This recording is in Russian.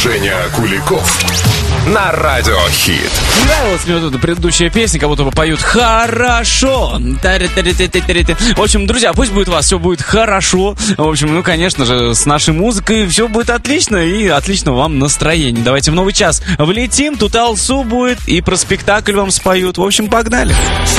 Женя Куликов на Радио Хит. Нравилась мне вот эта предыдущая песня, как будто бы поют «Хорошо». В общем, друзья, пусть будет у вас все будет хорошо. В общем, ну, конечно же, с нашей музыкой все будет отлично и отличного вам настроения. Давайте в новый час влетим, тут Алсу будет и про спектакль вам споют. В общем, погнали.